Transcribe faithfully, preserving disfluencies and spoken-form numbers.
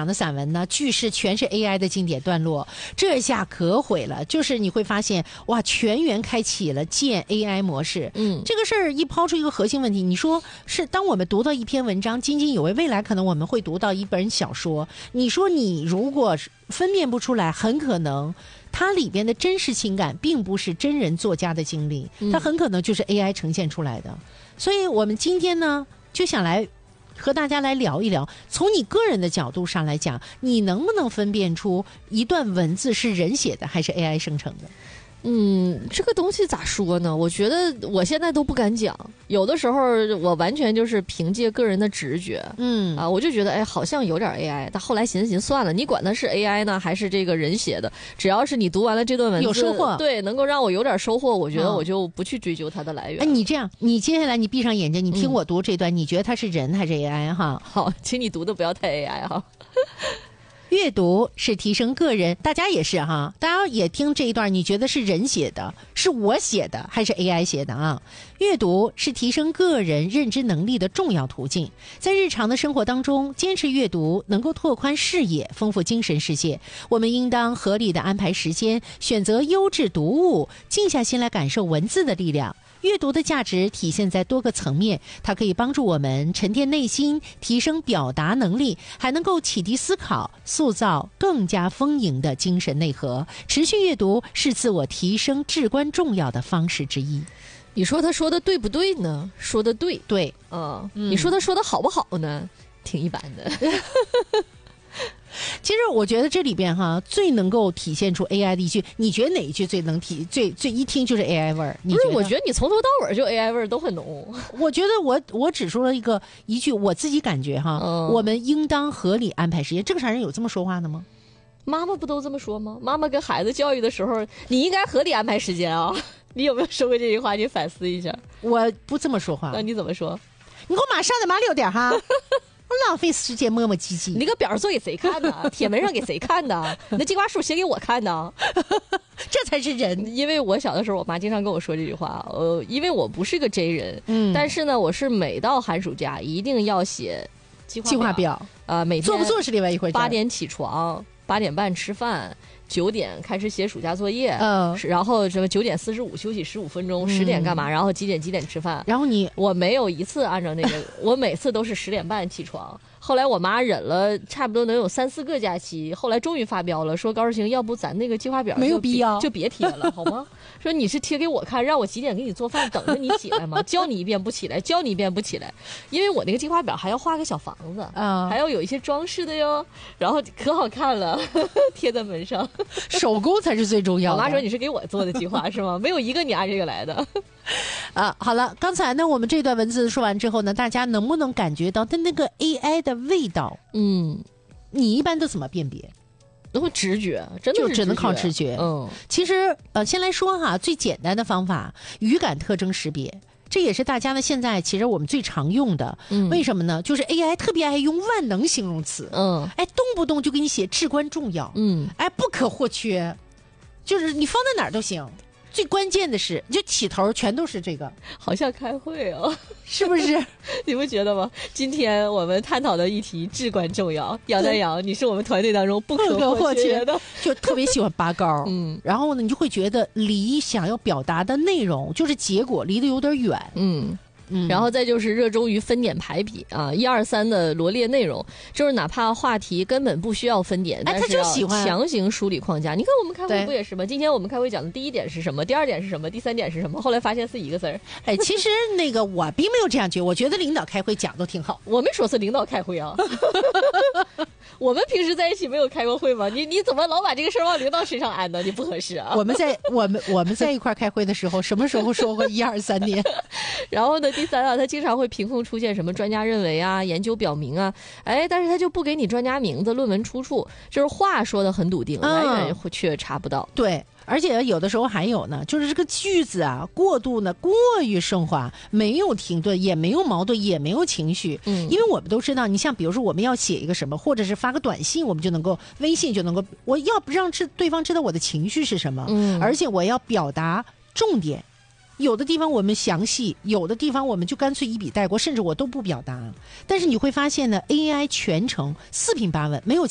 讲的散文呢，句式全是 A I 的经典段落，这下可毁了。就是你会发现，哇，全员开启了建 A I 模式。嗯，这个事儿一抛出一个核心问题，你说是当我们读到一篇文章津津有味，未来可能我们会读到一本小说，你说你如果分辨不出来，很可能它里边的真实情感并不是真人作家的经历，它很可能就是 A I 呈现出来的。所以我们今天呢，就想来和大家来聊一聊，从你个人的角度上来讲，你能不能分辨出一段文字是人写的还是 A I 生成的？ 嗯，这个东西咋说呢？我觉得我现在都不敢讲，有的时候我完全就是凭借个人的直觉，嗯啊，我就觉得哎，好像有点 A I， 但后来寻思寻思算了，你管它是 A I 呢还是这个人写的，只要是你读完了这段文字有收获， 对，能够让我有点收获，我觉得我就不去追究它的来源。 哎，你这样，你接下来你闭上眼睛，你听我读这段，嗯、你觉得它是人还是 A I 哈？ 好，请你读的不要太 A I 哈。 阅读是提升个人，大家也是哈，大家也听这一段，你觉得是人写的，是我写的，还是 A I 写的啊？阅读是提升个人认知能力的重要途径，在日常的生活当中，坚持阅读能够拓宽视野，丰富精神世界。我们应当合理的安排时间，选择优质读物，静下心来感受文字的力量。阅读的价值体现在多个层面，它可以帮助我们沉淀内心，提升表达能力，还能够启迪思考，塑造更加丰盈的精神内核。持续阅读是自我提升至关重要的方式之一。 你说他说的对不对呢？说的对， 对， 嗯，你说他说的好不好呢？挺一般的。 其实我觉得这里边哈，最能够体现出 A I 的一句，你觉得哪一句最能体最最一听就是 A I 味儿？ 不是，我觉得你从头到尾就 A I 味儿都很浓。 我觉得我我只说了一个一句，我自己感觉哈，嗯、我们应当合理安排时间。这个啥人有这么说话的吗？ 妈妈不都这么说吗？妈妈跟孩子教育的时候，你应该合理安排时间啊。你有没有说过这句话？你反思一下。 我不这么说话。 那你怎么说？ 你给我马上的麻溜点哈。浪费时间磨磨唧唧， 你那个表做给谁看的？帖门上给谁看的？你那计划书写给我看的， 这才是人。 因为我小的时候，我妈经常跟我说这句话。呃，因为我不是个 J 人，嗯，但是呢，我是每到寒暑假一定要写计划计划表啊、呃，每天做不做是另外一回事。 八点起床，八点半吃饭。九点开始写暑假作业，嗯，然后什么九点四十五休息十五分钟，十、嗯、点干嘛？然后几点几点吃饭？ 然后你我没有一次按照那个，我每次都是十点半起床。后来我妈忍了差不多能有三四个假期，后来终于发飙了，说高世晴，要不咱那个计划表没有必要， 就别贴了，好吗？说你是贴给我看，让我几点给你做饭，等着你起来吗？教你一遍不起来，教你一遍不起来，因为我那个计划表还要画个小房子啊，还要有一些装饰的哟，然后可好看了，贴在门上。 手工才是最重要的。 我妈说你是给我做的计划是吗？没有一个你按这个来的。 啊，好了，刚才呢我们这段文字说完之后呢，大家能不能感觉到它那个 A I 的味道？嗯，你一般都怎么辨别？ 都会直觉，真的是就只能靠直觉。嗯，其实呃，先来说哈，最简单的方法，语感特征识别。这也是大家呢现在其实我们最常用的，嗯，为什么呢？就是 A I 特别爱用万能形容词，嗯，哎，动不动就给你写至关重要，嗯，哎，不可或缺，就是你放在哪儿都行。最关键的是，就起头全都是这个， 好像开会哦， 是不是？ 你不觉得吗？今天我们探讨的议题至关重要。杨丹阳，你是我们团队当中不可或缺的， 就特别喜欢拔高，嗯，然后呢，你就会觉得离想要表达的内容，就是结果离得有点远，嗯。 嗯，然后再就是热衷于分点排比啊，一二三的罗列内容，就是哪怕话题根本不需要分点， 哎，他就喜欢强行梳理框架。你看我们开会不也是吗？今天我们开会讲的第一点是什么，第二点是什么，第三点是什么？后来发现是一个字儿。 哎，其实那个我并没有这样觉得，我觉得领导开会讲都挺好。 我没说是领导开会啊。我们平时在一起没有开过会吗？你你怎么老把这个事儿往领导身上安呢？你不合适啊。 我们在我们我们在一块开会的时候，什么时候说过一二三点？ 然后呢，第三啊，他经常会凭空出现什么专家认为啊、研究表明啊，哎，但是他就不给你专家名字、论文出处，就是话说的很笃定，来源却查不到。 对。而且有的时候还有呢，就是这个句子啊，过度呢，过于升华，没有停顿，也没有矛盾，也没有情绪。嗯，因为我们都知道，你像比如说我们要写一个什么，或者是发个短信，我们就能够微信就能够，我要不让知对方知道我的情绪是什么，嗯，而且我要表达重点。有的地方我们详细，有的地方我们就干脆一笔带过，甚至我都不表达。但是你会发现呢 ，A I 全程四平八稳，没有